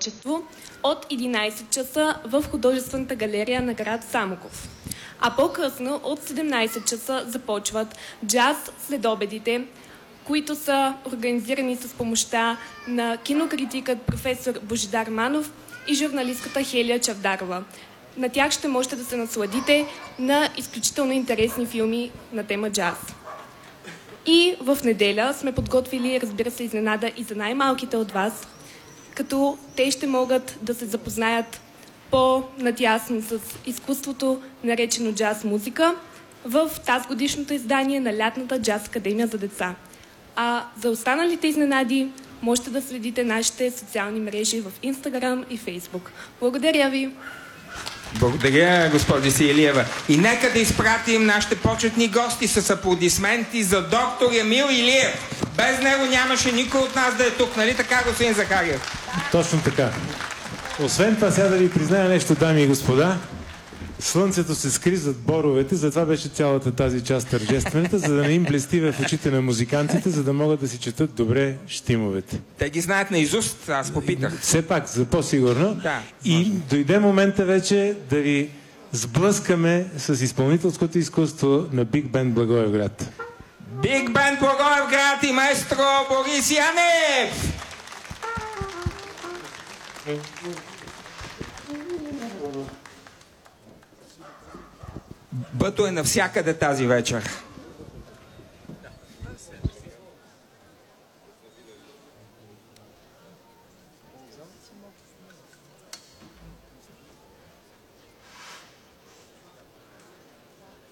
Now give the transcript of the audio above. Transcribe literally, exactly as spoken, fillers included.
творчество от единайсет часа в художествената галерия на град Самоков. А по-късно от седемнайсет часа започват джаз следобедите, които са организирани с помощта на кинокритикът професор Божидар Манов и журналистката Хелия Чавдарова. На тях ще можете да се насладите на изключително интересни филми на тема джаз. И в неделя сме подготвили, разбира се, изненада и за най-малките от вас, като те ще могат да се запознаят по-натясно с изкуството, наречено джаз музика, в тази годишното издание на Лятната джаз академия за деца. А за останалите изненади можете да следите нашите социални мрежи в Инстаграм и Фейсбук. Благодаря ви! Благодаря, госпожа Силиева. И нека да изпратим нашите почетни гости с аплодисменти за доктор Емил Илиев. Без него нямаше никой от нас да е тук, нали така, господин Захариев? Точно така. Освен това, сега да ви призная нещо, дами и господа. Слънцето се скри зад боровете, затова беше цялата тази част тържествената, за да не им блести в очите на музикантите, за да могат да си четат добре щимовете. Те ги знаят наизуст, аз попитах. Все пак, за по-сигурно. Да, и може. Дойде момента вече да ви сблъскаме с изпълнителското изкуство на Биг Бенд Благоевград. Биг Бенд Благоевград и маестро Борис Янев! Бъто е навсякъде тази вечер.